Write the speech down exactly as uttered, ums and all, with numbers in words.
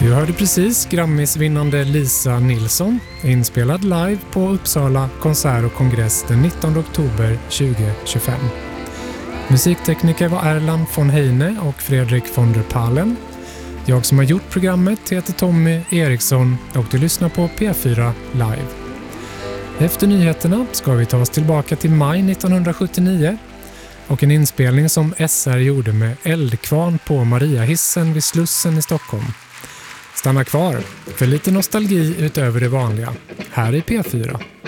Du hörde precis Grammisvinnande Lisa Nilsson, inspelad live på Uppsala konsert och kongress den nittonde oktober tjugohundratjugofem. Musiktekniker var Erland von Heine och Fredrik von der Palen. Jag som har gjort programmet heter Tommy Eriksson och du lyssnar på P fyra Live. Efter nyheterna ska vi ta oss tillbaka till maj nittonhundrasjuttionio och en inspelning som S R gjorde med eldkvarn på Mariahissen vid Slussen i Stockholm. Stanna kvar för lite nostalgi utöver det vanliga här i P fyra.